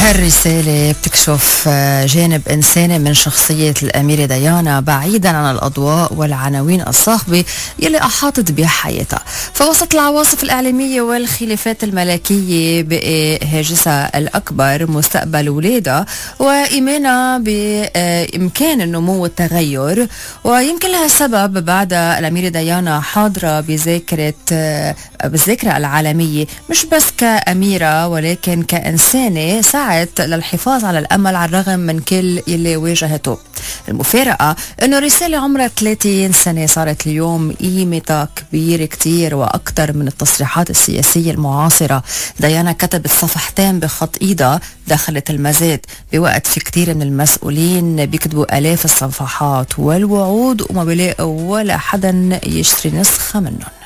هالرسالة بتكشف جانب إنساني من شخصية الأميرة ديانا بعيدا عن الأضواء والعناوين الصاخبة يلي أحاطت بحياتها. فوسط العواصف الإعلامية والخلافات الملكية بقي هاجسها الأكبر مستقبل ولادها وإيمانها بإمكان النمو والتغير، ويمكن لها سبب بعد الأميرة ديانا حاضرة بالذاكرة العالمية مش بس كأميرة ولكن كإنسانة سعت للحفاظ على الأمل على الرغم من كل يلي واجهته. المفارقة أنه رسالة عمرها 30 سنة صارت اليوم قيمتها كبير كتير وأكتر من التصريحات السياسية المعاصرة. ديانا كتبت صفحتين بخط إيدها دخلت المزاد بوقت في كتير من المسؤولين بيكتبوا آلاف الصفحات والوعود وما بيلاقوا ولا حدا يشتري نسخة منهم.